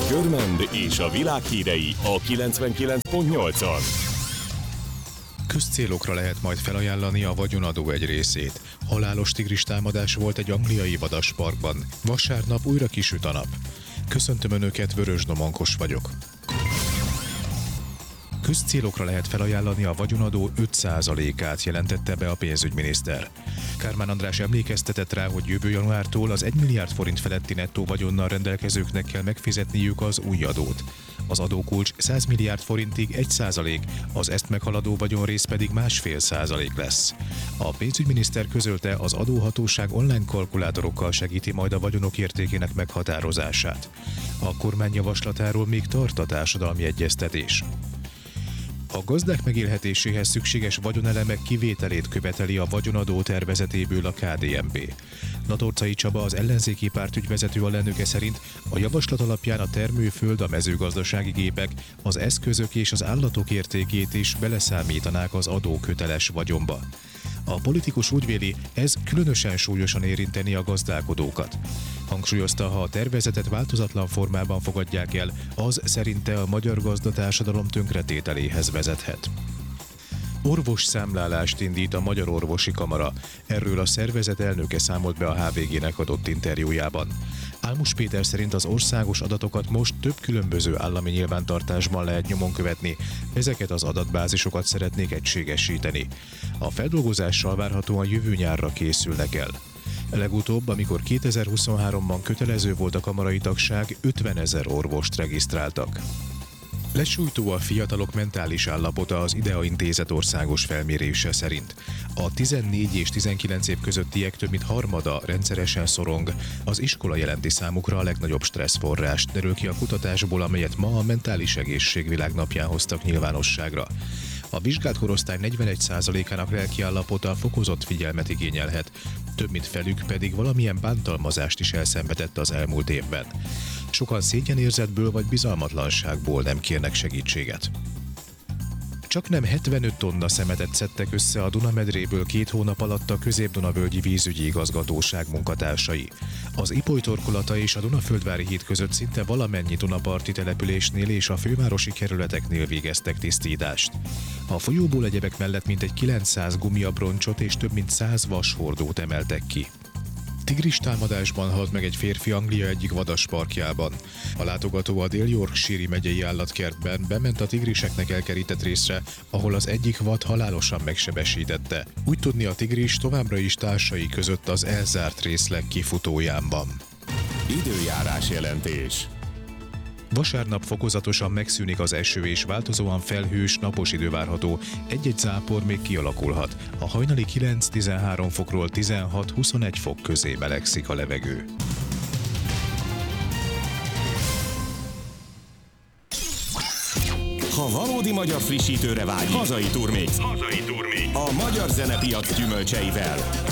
Görmend és a világ hírei a 99.8-on. Közcélokra lehet majd felajánlani a vagyonadó egy részét. Halálos tigristámadás volt egy angliai vadasparkban. Vasárnap újra kisüt a nap. Köszöntöm Önöket, Vörös Domonkos vagyok. Közcélokra lehet felajánlani a vagyonadó 5%-át, jelentette be a pénzügyminiszter. Kármán András emlékeztetett rá, hogy jövő januártól az 1 milliárd forint feletti nettó vagyonnal rendelkezőknek kell megfizetniük az új adót. Az adókulcs 100 milliárd forintig 1%, az ezt meghaladó vagyonrész pedig 1,5% lesz. A pénzügyminiszter közölte, az adóhatóság online kalkulátorokkal segíti majd a vagyonok értékének meghatározását. A kormány javaslatáról még tart a társadalmi egyeztetés. A gazdák megélhetéséhez szükséges vagyonelemek kivételét követeli a vagyonadó tervezetéből a KDNP. Natorcai Csaba, az ellenzéki párt ügyvezető alelnöke szerint a javaslat alapján a termőföld, a mezőgazdasági gépek, az eszközök és az állatok értékét is beleszámítanák az adóköteles vagyonba. A politikus úgy véli, ez különösen súlyosan érinteni a gazdálkodókat. Hangsúlyozta, ha a tervezetet változatlan formában fogadják el, az szerinte a magyar gazdatársadalom tönkretételéhez vezethet. Orvosszámlálást indít a Magyar Orvosi Kamara. Erről a szervezet elnöke számolt be a HVG-nek adott interjújában. Álmos Péter szerint az országos adatokat most több különböző állami nyilvántartásban lehet nyomon követni, ezeket az adatbázisokat szeretnék egységesíteni. A feldolgozással várhatóan jövő nyárra készülnek el. Legutóbb, amikor 2023-ban kötelező volt a kamarai tagság, 50 000 orvost regisztráltak. Lesújtó a fiatalok mentális állapota az IDEA Intézet országos felmérése szerint. A 14 és 19 év közöttiek több mint harmada rendszeresen szorong. Az iskola jelenti számukra a legnagyobb stresszforrást, derül ki a kutatásból, amelyet ma a Mentális Egészség Világnapján hoztak nyilvánosságra. A vizsgált korosztály 41%-ának lelkiállapota fokozott figyelmet igényelhet, több mint felük pedig valamilyen bántalmazást is elszenvedett az elmúlt évben. Sokan szégyenérzetből vagy bizalmatlanságból nem kérnek segítséget. Csaknem 75 tonna szemetet szedtek össze a Dunamedréből 2 hónap alatt a Közép-Dunavölgyi Vízügyi Igazgatóság munkatársai. Az Ipoly torkolata és a Dunaföldvári híd között szinte valamennyi dunaparti településnél és a fővárosi kerületeknél végeztek tisztítást. A folyóból egyebek mellett mintegy 900 gumiabroncsot és több mint 100 vashordót emeltek ki. Tigristámadásban halt meg egy férfi Anglia egyik vadasparkjában. A látogató a Dél-Yorkshire megyei állatkertben bement a tigriseknek elkerített részre, ahol az egyik vad halálosan megsebesítette. Úgy tudni, a tigris továbbra is társai között az elzárt részleg kifutóján van. Időjárás jelentés. Vasárnap fokozatosan megszűnik az eső és változóan felhős, napos idő várható, egy-egy zápor még kialakulhat. A hajnali 9-13 fokról 16-21 fok közé melegszik a levegő. Ha valódi magyar frissítőre vágy, hazai Turmix. A magyar zenepiac gyümölcseivel.